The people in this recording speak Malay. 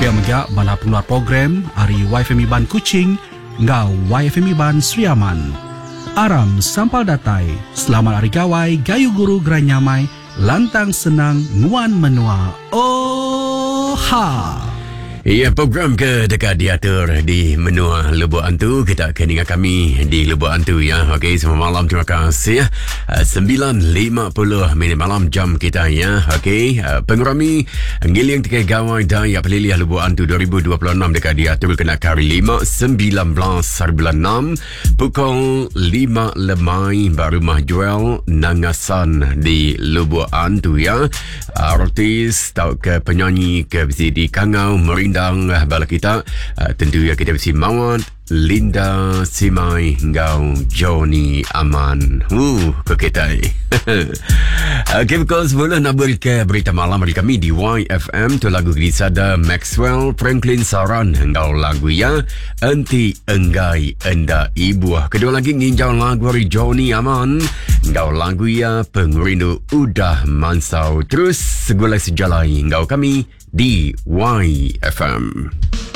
Megak bala pengeluar program Ari YFM Iban Kuching ngau YFM Iban Sriaman. Aram sampal datai, selamat hari gawai, gayu guru geranyamai, lantang senang, nuan menua. Oh ha! Ya, program ke dekat diatur di Menua Lubuk Antu. Kita akan dengan kami di Lubuk Antu ya. Okey, semua malam terima kasih ya. 9.50 minit malam jam kita ya. Okey, pengurami ngiling tiga gawai daya peliliah Lubuk Antu 2026 dekat diatur kena kari 5 19 hari bulan 6 pukul 5 lemai baru mah jual nangasan di Lubuk Antu ya. Artis tau ke penyanyi ke di Kangau Merinda bala kita tentu ya kita mesti mawat Linda Simai ngau Johnny Aman keketai. Okay, because boleh nak beri ke berita malam dari kami di YFM tu lagu Grisada Maxwell Franklin Saran ngau lagu ya Enti Enggai Enda Ibu. Kedua lagi nginjau lagu dari Johnny Aman ngau lagu ya Pengrindu Udah Mansau. Terus segulai sejalai ngau kami di YFM.